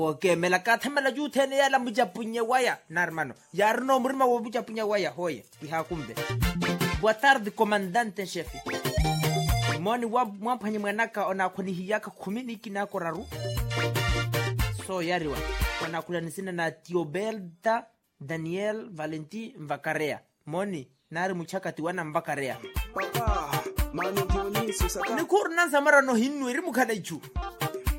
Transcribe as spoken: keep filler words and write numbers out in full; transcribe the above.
Okay, me la kathamela ju thene ya la mujapunye waya na hermano. Ya rno murma wo mujapunye waya hoye. Iha kumbe. Boa tarde, comandante en chefe. Moni wa mwampanye mwanaka ona kuni hiyaka kumini kinako raru. So yariwa. Wana kula nisina na Tiobelda, Daniel, Valenti, Mvakarea. Moni, nari muchaka tiwana Mvakarea. Papa, mani Dionisi saka. Nikur nansa mara no hinu irimu kana ichu.